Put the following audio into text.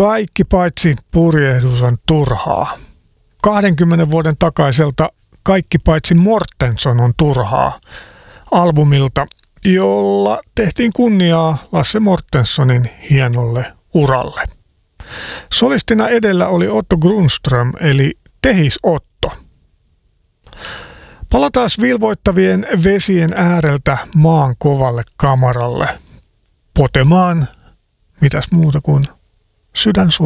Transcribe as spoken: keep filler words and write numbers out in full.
Kaikki paitsi purjehdus on turhaa. kaksikymmentä vuoden takaiselta Kaikki paitsi Mortenson on turhaa albumilta, jolla tehtiin kunniaa Lasse Mortensonin hienolle uralle. Solistina edellä oli Otto Grundström eli Tehis Otto. Palataan vilvoittavien vesien ääreltä maan kovalle kamaralle. Potemaan, mitäs muuta kuin sydän